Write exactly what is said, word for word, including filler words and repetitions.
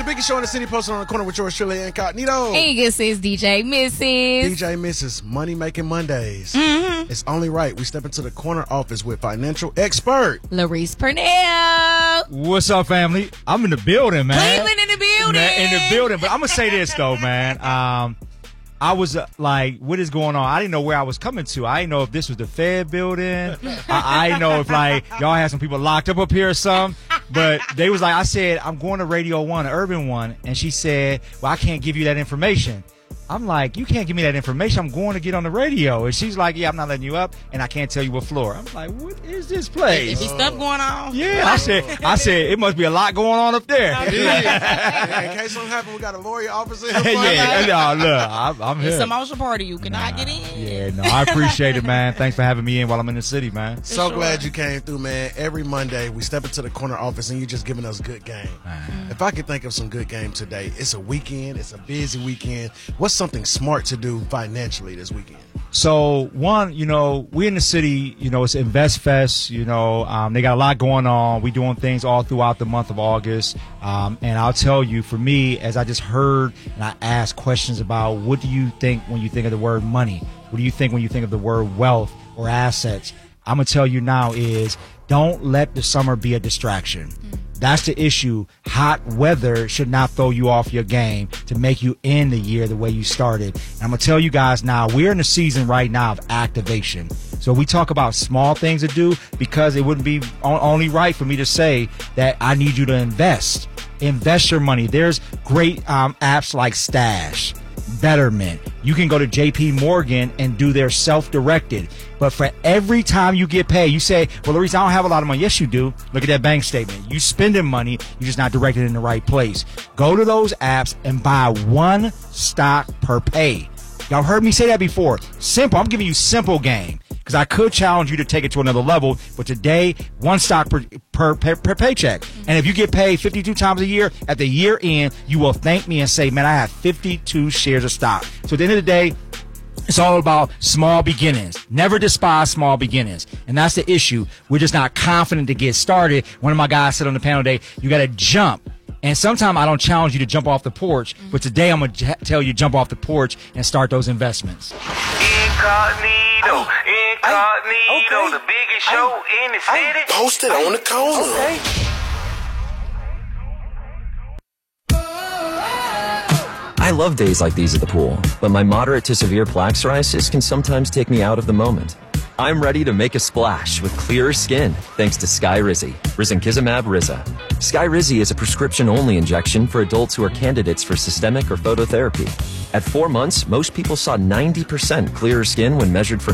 The biggest show in the city, posted on the corner with yours truly, Incognito. And this is D J Missus D J Missus Money Making Mondays. Mm-hmm. It's only right we step into the corner office with financial expert Larice Purnell. What's up, family? I'm in the building, man. Cleveland in the building. Man, in the building. But I'm gonna say this though, man. Um, I was uh, like, what is going on? I didn't know where I was coming to. I didn't know if this was the Fed building. I, I didn't know if like y'all had some people locked up up here or something. But they was like, I said, I'm going to Radio One, Urban One, and she said, well, I can't give you that information. I'm like, you can't give me that information. I'm going to get on the radio. And she's like, yeah, I'm not letting you up, and I can't tell you what floor. I'm like, what is this place? Is stuff going on? Yeah, I said, I said, it must be a lot going on up there. Yeah, in case something happens, we got a lawyer officer here. yeah, no, look, I'm, I'm here. It's a motion party. You cannot Nah, get in. Yeah, no, I appreciate it, man. Thanks for having me in while I'm in the city, man. So sure. glad you came through, man. Every Monday, we step into the corner office, and you're just giving us good game. Man. If I could think of some good game today, it's a weekend. It's a busy weekend. What's something smart to do financially this weekend? So one, you know, we in the city, you know, it's Invest Fest, you know, um, they got a lot going on. We doing things all throughout the month of August. Um, and I'll tell you, for me, as I just heard and I asked questions about what do you think when you think of the word money? What do you think when you think of the word wealth or assets? I'm going to tell you now is don't let the summer be a distraction. Mm. That's the issue. Hot weather should not throw you off your game to make you end the year the way you started. And I'm going to tell you guys now, we're in the season right now of activation. So we talk about small things to do because it wouldn't be only right for me to say that I need you to invest. Invest your money. There's great um, apps like Stash, Betterment. You can go to J P Morgan and do their self-directed. But for every time you get paid, you say, well, Larice, I don't have a lot of money. Yes, you do. Look at that bank statement. You spending money, you're just not directed in the right place. Go to those apps and buy one stock per pay. Y'all heard me say that before. Simple. I'm giving you simple game. Because I could challenge you to take it to another level, but today, one stock per, per, per, per paycheck. And if you get paid fifty-two times a year, at the year end, you will thank me and say, man, I have fifty-two shares of stock. So at the end of the day, it's all about small beginnings. Never despise small beginnings. And that's the issue. We're just not confident to get started. One of my guys said on the panel today, you got to jump. And sometimes I don't challenge you to jump off the porch, but today I'm going to j- tell you to jump off the porch and start those investments. Incognito, Incognito, okay. The biggest show in the city. Posted on the corner. Okay. I love days like these at the pool, but my moderate to severe plaque psoriasis can sometimes take me out of the moment. I'm ready to make a splash with clearer skin thanks to Skyrizi, Risankizumab Riza. Skyrizi is a prescription-only injection for adults who are candidates for systemic or phototherapy. At four months, most people saw ninety percent clearer skin when measured for